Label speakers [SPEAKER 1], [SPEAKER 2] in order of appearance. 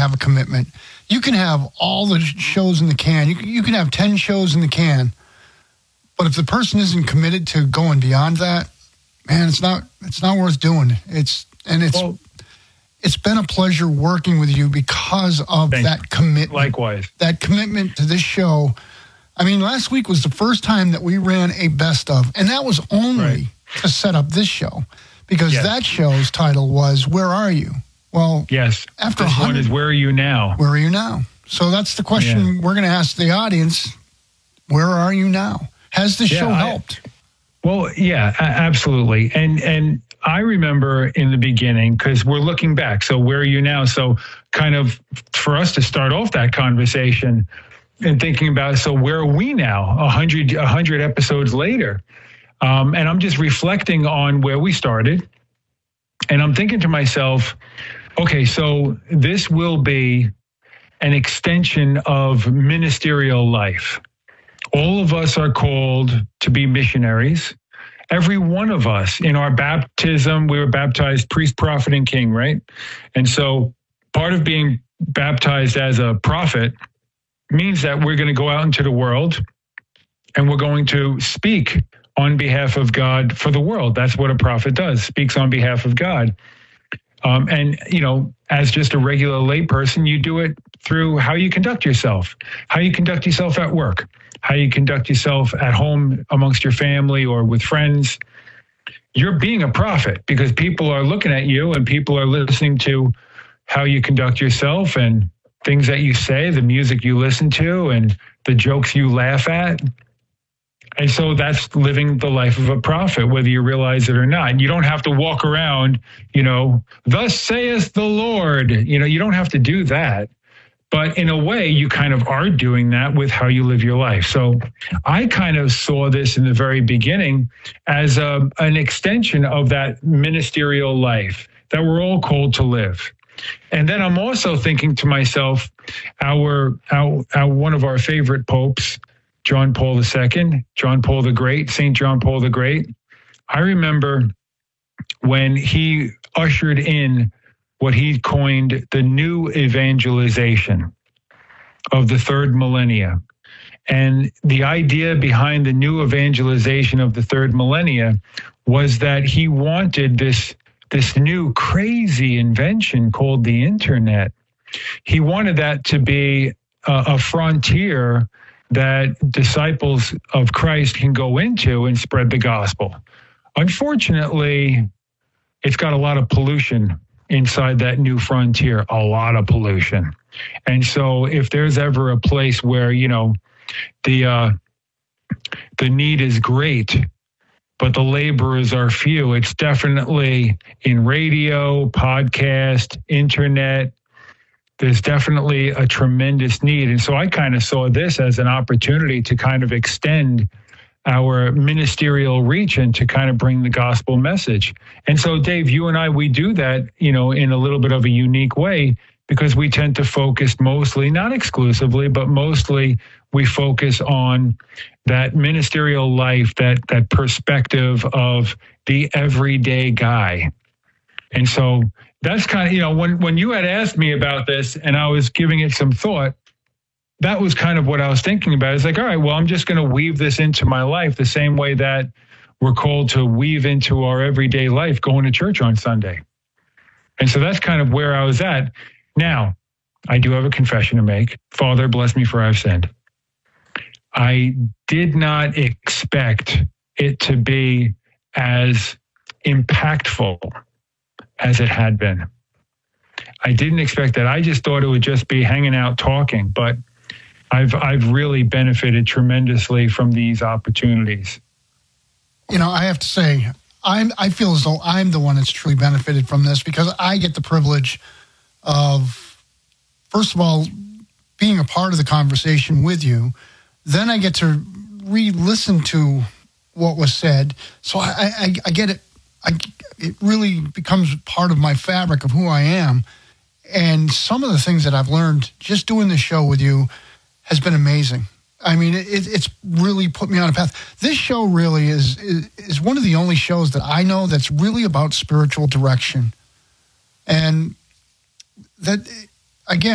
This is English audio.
[SPEAKER 1] have a commitment. You can have all the shows in the can. You can have 10 shows in the can. But if the person isn't committed to going beyond that, man, it's not worth doing. It's been a pleasure working with you because of that commitment.
[SPEAKER 2] Likewise.
[SPEAKER 1] That commitment to this show. I mean, last week was the first time that we ran a best of, and that was only to set up this show, because that show's title was "Where Are You?" Well,
[SPEAKER 2] yes.
[SPEAKER 1] After
[SPEAKER 2] this one is "Where Are You Now?"
[SPEAKER 1] Where are you now? So that's the question we're going to ask the audience: where are you now? Has the show helped?
[SPEAKER 2] Well, yeah, absolutely. And I remember in the beginning, because we're looking back. So where are you now? So kind of for us to start off that conversation and thinking about, so where are we now 100 episodes later? And I'm just reflecting on where we started. And I'm thinking to myself, okay, so this will be an extension of ministerial life. All of us are called to be missionaries. Every one of us in our baptism, we were baptized priest, prophet, and king, right? And so part of being baptized as a prophet means that we're going to go out into the world and we're going to speak on behalf of God for the world. That's what a prophet does, speaks on behalf of God. And, as just a regular layperson, you do it through how you conduct yourself, how you conduct yourself at work, how you conduct yourself at home amongst your family or with friends. You're being a prophet because people are looking at you and people are listening to how you conduct yourself and things that you say, the music you listen to, and the jokes you laugh at. And so that's living the life of a prophet, whether you realize it or not. You don't have to walk around, thus saith the Lord. You don't have to do that. But in a way, you kind of are doing that with how you live your life. So I kind of saw this in the very beginning as an extension of that ministerial life that we're all called to live. And then I'm also thinking to myself, our one of our favorite popes, John Paul II, John Paul the Great, St. John Paul the Great. I remember when he ushered in what he coined the new evangelization of the third millennia. And the idea behind the new evangelization of the third millennia was that he wanted this new crazy invention called the internet. He wanted that to be a frontier that disciples of Christ can go into and spread the gospel. Unfortunately, it's got a lot of pollution inside that new frontier, a lot of pollution. And so if there's ever a place where, the need is great, but the laborers are few, it's definitely in radio, podcast, internet. There's definitely a tremendous need. And so I kind of saw this as an opportunity to kind of extend our ministerial reach and to kind of bring the gospel message. And so, Dave, you and I, we do that, in a little bit of a unique way because we tend to focus mostly, not exclusively, but mostly we focus on that ministerial life, that perspective of the everyday guy. And so that's kind of, when you had asked me about this and I was giving it some thought, that was kind of what I was thinking about. It's like, all right, well, I'm just going to weave this into my life the same way that we're called to weave into our everyday life going to church on Sunday. And so that's kind of where I was at. Now, I do have a confession to make. Father, bless me for I've sinned. I did not expect it to be as impactful as it had been. I didn't expect that. I just thought it would just be hanging out talking, but I've really benefited tremendously from these opportunities.
[SPEAKER 1] I have to say, I feel as though I'm the one that's truly benefited from this because I get the privilege of, first of all, being a part of the conversation with you. Then I get to re-listen to what was said. So I get it. It really becomes part of my fabric of who I am. And some of the things that I've learned just doing this show with you has been amazing. I mean, it's really put me on a path. This show really is one of the only shows that I know that's really about spiritual direction. And that, again,